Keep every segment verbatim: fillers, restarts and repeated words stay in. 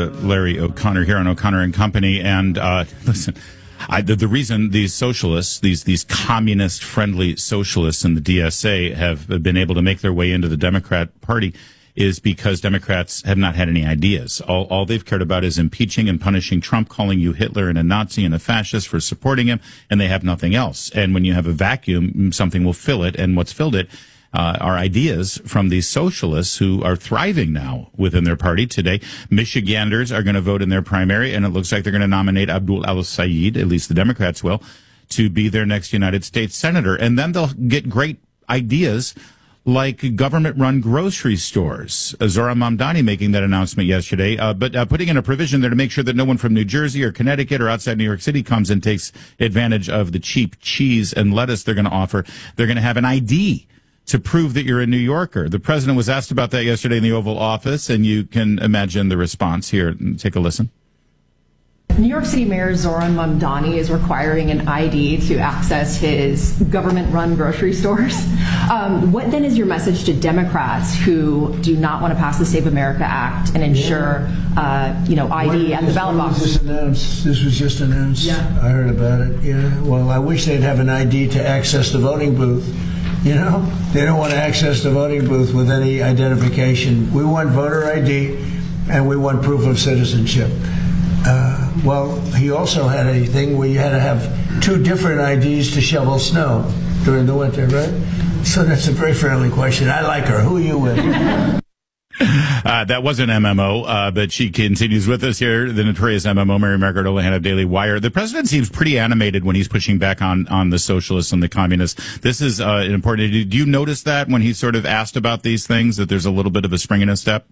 uh, Larry O'Connor here on O'Connor and Company. And uh, listen, I, the, the reason these socialists, these these communist-friendly socialists in the D S A have been able to make their way into the Democrat Party is because Democrats have not had any ideas. All, all they've cared about is impeaching and punishing Trump, calling you Hitler and a Nazi and a fascist for supporting him, and they have nothing else. And when you have a vacuum, something will fill it, and what's filled it uh, are ideas from these socialists who are thriving now within their party today. Michiganders are going to vote in their primary, and it looks like they're going to nominate Abdul al-Sayed, at least the Democrats will, to be their next United States senator. And then they'll get great ideas like government-run grocery stores. Zohran Mamdani making that announcement yesterday, uh, but uh, putting in a provision there to make sure that no one from New Jersey or Connecticut or outside New York City comes and takes advantage of the cheap cheese and lettuce they're going to offer. They're going to have an I D to prove that you're a New Yorker. The president was asked about that yesterday in the Oval Office, and you can imagine the response here. Take a listen. New York City Mayor Zohran Mamdani is requiring an I D to access his government-run grocery stores. Um, what then is your message to Democrats who do not want to pass the Save America Act and ensure, uh, you know, I D at the ballot box? This was announced. This was just announced. Yeah. I heard about it. Yeah. Well, I wish they'd have an I D to access the voting booth. You know, they don't want to access the voting booth with any identification. We want voter I D, and we want proof of citizenship. Uh, well, he also had a thing where you had to have two different I Ds to shovel snow during the winter, right? So that's a very friendly question. I like her. Who are you with? Uh, that was an M M O, uh, but she continues with us here, the notorious M M O, Mary Margaret Olohan of Daily Wire. The president seems pretty animated when he's pushing back on, on the socialists and the communists. This is uh, important. Do you notice that when he's sort of asked about these things, that there's a little bit of a spring in his step?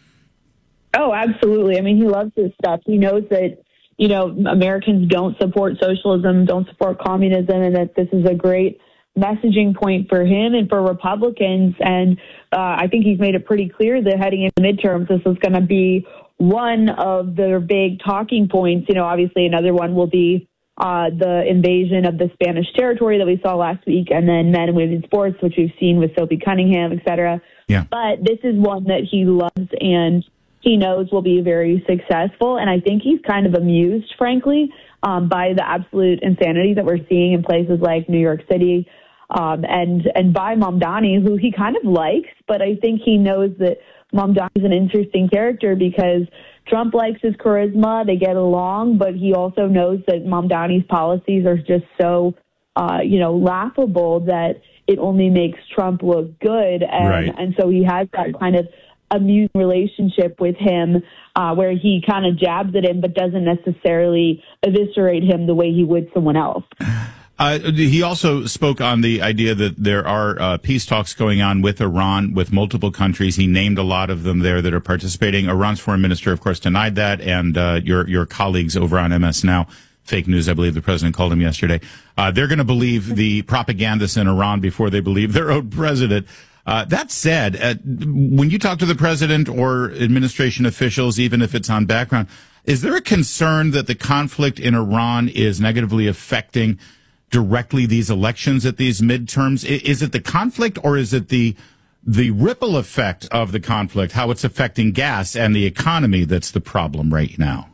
Oh, absolutely. I mean, he loves this stuff. He knows that, you know, Americans don't support socialism, don't support communism, and that this is a great messaging point for him and for Republicans. And uh, I think he's made it pretty clear that heading into midterms, this is going to be one of their big talking points. You know, obviously another one will be uh, the invasion of the Spanish territory that we saw last week, and then men and women's sports, which we've seen with Sophie Cunningham, et cetera. Yeah. But this is one that he loves and he knows will be very successful. And I think he's kind of amused, frankly, um, by the absolute insanity that we're seeing in places like New York City, um, and, and by Mamdani, who he kind of likes. But I think he knows that Mamdani is an interesting character because Trump likes his charisma. They get along, but he also knows that Mamdani's policies are just so, uh, you know, laughable that it only makes Trump look good. And, right. and so he has that kind of amusing relationship with him uh, where he kind of jabs at him but doesn't necessarily eviscerate him the way he would someone else. Uh, he also spoke on the idea that there are uh, peace talks going on with Iran, with multiple countries. He named a lot of them there that are participating. Iran's foreign minister, of course, denied that, and uh, your your colleagues over on M S Now, fake news, I believe the president called him yesterday, uh, they're going to believe the propagandists in Iran before they believe their own president. Uh, that said, uh, when you talk to the president or administration officials, even if it's on background, is there a concern that the conflict in Iran is negatively affecting directly these elections at these midterms? Is it the conflict, or is it the the ripple effect of the conflict, how it's affecting gas and the economy that's the problem right now?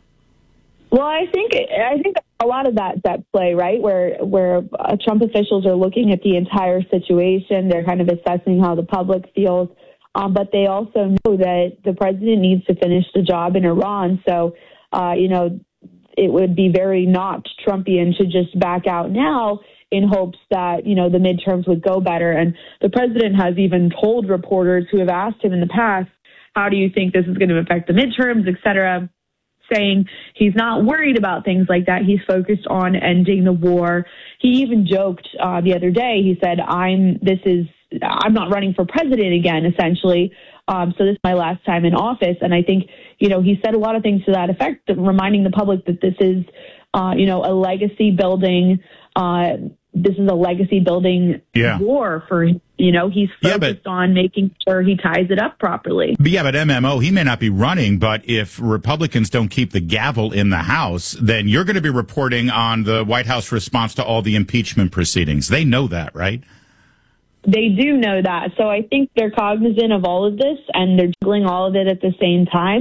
Well, I think I think a lot of that's at play, right? Where where uh, Trump officials are looking at the entire situation, they're kind of assessing how the public feels, um, but they also know that the president needs to finish the job in Iran. So, uh, you know, it would be very not Trumpian to just back out now in hopes that, you know, the midterms would go better. And the president has even told reporters who have asked him in the past, how do you think this is going to affect the midterms, et cetera, saying he's not worried about things like that. He's focused on ending the war. He even joked uh, the other day. He said, "I'm this is I'm not running for president again, essentially. Um, so this is my last time in office." And I think, you know, he said a lot of things to that effect, reminding the public that this is, uh, you know, a legacy building. Uh, this is a legacy building yeah. war for him. You know, he's focused yeah, but, on making sure he ties it up properly. But yeah, but M M O, he may not be running, but if Republicans don't keep the gavel in the House, then you're going to be reporting on the White House response to all the impeachment proceedings. They know that, right? They do know that. So I think they're cognizant of all of this, and they're juggling all of it at the same time.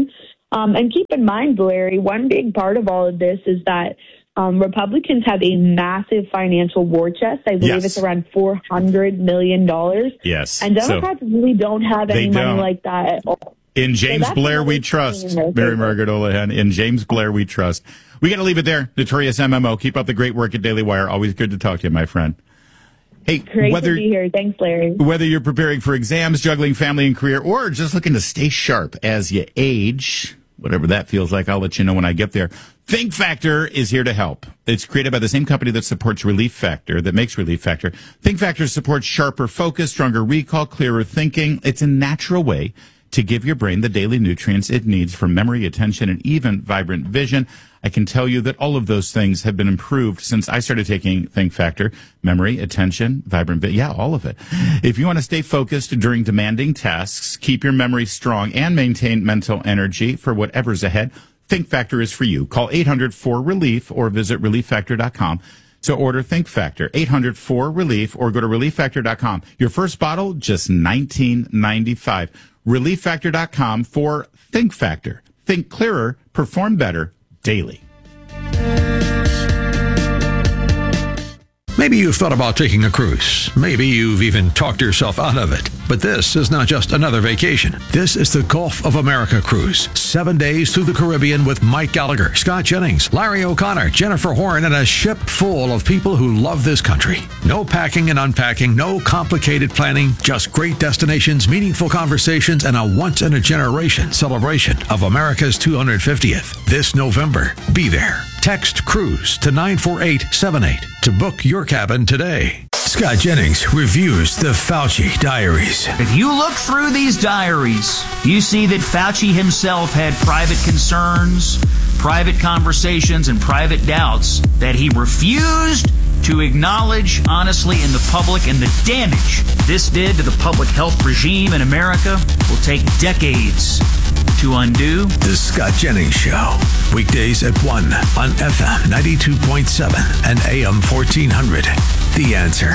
Um, and keep in mind, Larry, one big part of all of this is that um, Republicans have a massive financial war chest. I believe yes. it's around four hundred million dollars. Yes. And Democrats so really don't have any money don't. like that at all. In James so Blair we trust, Mary Margaret Holohan. In James Blair we trust. We got to leave it there. Notorious M M O. Keep up the great work at Daily Wire. Always good to talk to you, my friend. Hey, Great whether, to be here. Thanks, Larry. Whether you're preparing for exams, juggling family and career, or just looking to stay sharp as you age, whatever that feels like, I'll let you know when I get there. Think Factor is here to help. It's created by the same company that supports Relief Factor, that makes Relief Factor. Think Factor supports sharper focus, stronger recall, clearer thinking. It's a natural way to give your brain the daily nutrients it needs for memory, attention, and even vibrant vision. I can tell you that all of those things have been improved since I started taking Think Factor. Memory, attention, vibrant vision. Yeah, all of it. If you want to stay focused during demanding tasks, keep your memory strong, and maintain mental energy for whatever's ahead, Think Factor is for you. Call eight hundred four relief or visit relief factor dot com. So order Think Factor, eight hundred four relief, or go to relief factor dot com. Your first bottle, just nineteen ninety-five. relief factor dot com for Think Factor. Think clearer, perform better daily. Maybe you've thought about taking a cruise. Maybe you've even talked yourself out of it. But this is not just another vacation. This is the Gulf of America cruise. Seven days through the Caribbean with Mike Gallagher, Scott Jennings, Larry O'Connor, Jennifer Horn, and a ship full of people who love this country. No packing and unpacking, no complicated planning, just great destinations, meaningful conversations, and a once-in-a-generation celebration of America's two hundred fiftieth. This November, be there. Text CRUISE to nine four eight seven eight to book your cabin today. Scott Jennings reviews the Fauci diaries. If you look through these diaries, you see that Fauci himself had private concerns, private conversations, and private doubts that he refused to acknowledge honestly in the public, and the damage this did to the public health regime in America will take decades to undo. The Scott Jennings Show. Weekdays at one on F M ninety-two point seven and A M fourteen hundred. The Answer.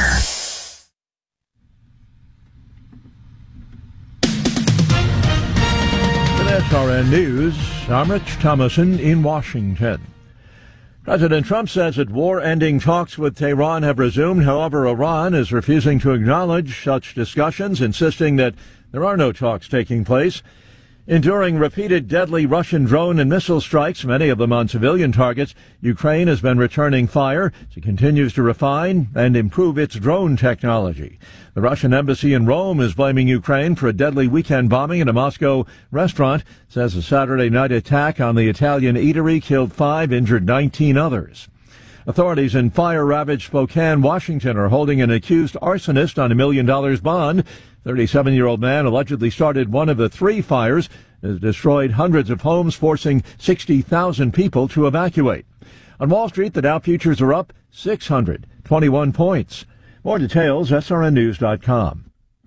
With S R N News, I'm Rich Thomason in Washington. President Trump says that war-ending talks with Tehran have resumed. However, Iran is refusing to acknowledge such discussions, insisting that there are no talks taking place. Enduring repeated deadly Russian drone and missile strikes, many of them on civilian targets, Ukraine has been returning fire as it continues to refine and improve its drone technology. The Russian embassy in Rome is blaming Ukraine for a deadly weekend bombing at a Moscow restaurant. It says a Saturday night attack on the Italian eatery killed five, injured nineteen others. Authorities in fire-ravaged Spokane, Washington, are holding an accused arsonist on a million dollars bond. thirty-seven-year-old man allegedly started one of the three fires, has destroyed hundreds of homes, forcing sixty thousand people to evacuate. On Wall Street, the Dow futures are up six hundred twenty-one points. More details, S R N news dot com.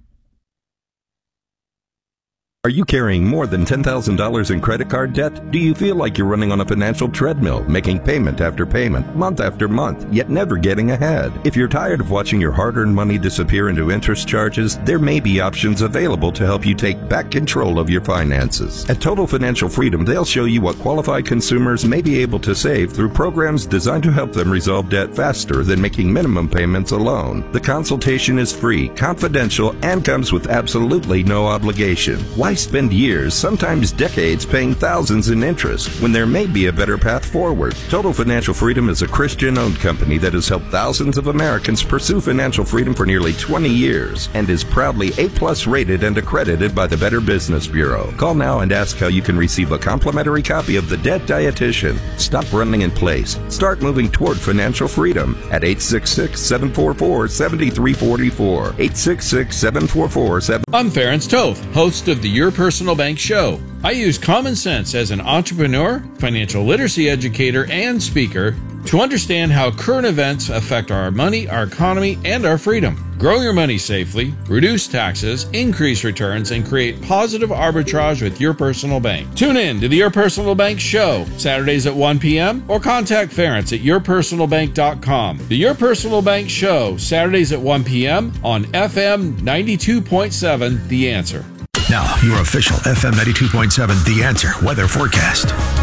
Are you carrying more than ten thousand dollars in credit card debt? Do you feel like you're running on a financial treadmill, making payment after payment, month after month, yet never getting ahead? If you're tired of watching your hard-earned money disappear into interest charges, there may be options available to help you take back control of your finances. At Total Financial Freedom, they'll show you what qualified consumers may be able to save through programs designed to help them resolve debt faster than making minimum payments alone. The consultation is free, confidential, and comes with absolutely no obligation. Why spend years, sometimes decades, paying thousands in interest when there may be a better path forward? Total Financial Freedom is a Christian-owned company that has helped thousands of Americans pursue financial freedom for nearly twenty years and is proudly A-plus rated and accredited by the Better Business Bureau. Call now and ask how you can receive a complimentary copy of The Debt Dietitian. Stop running in place. Start moving toward financial freedom at eight six six, seven four four, seven three four four. eight six six, seven four four, seven I'm Ference Toth, host of the Your Personal Bank Show. I use common sense as an entrepreneur, financial literacy educator, and speaker to understand how current events affect our money, our economy, and our freedom. Grow your money safely, reduce taxes, increase returns, and create positive arbitrage with Your Personal Bank. Tune in to the Your Personal Bank Show, Saturdays at one p.m. or contact Ference at your personal bank dot com. The Your Personal Bank Show, Saturdays at one p.m. on F M ninety-two point seven, The Answer. Now, your official F M ninety-two point seven The Answer weather forecast.